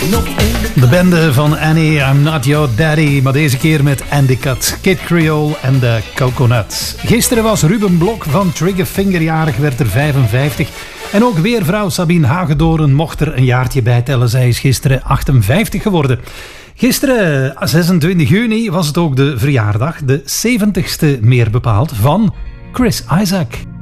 De bende van Annie, I'm Not Your Daddy, maar deze keer met Andy Cut, Kid Creole en de Coconuts. Gisteren was Ruben Blok van Triggerfinger jarig, werd er 55. En ook weervrouw Sabine Hagedoorn mocht er een jaartje bij tellen. Zij is gisteren 58 geworden. Gisteren, 26 juni, was het ook de verjaardag, de 70ste meer bepaald, van Chris Isaak.